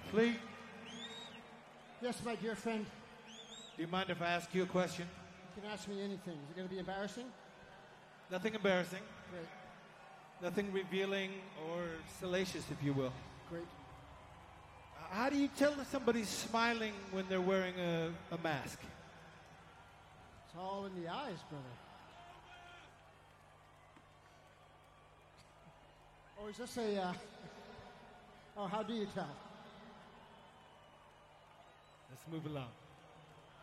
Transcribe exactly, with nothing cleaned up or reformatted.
Flea, Yes, my dear friend. do you mind if I ask you a question? You can ask me anything. Is it going to be embarrassing? Nothing embarrassing, Great. nothing revealing or salacious, if you will. Great. Uh, How do you tell that somebody's smiling when they're wearing a, a mask? It's all in the eyes, brother. Oh, is this a... Uh... Oh, how do you tell? Let's move along.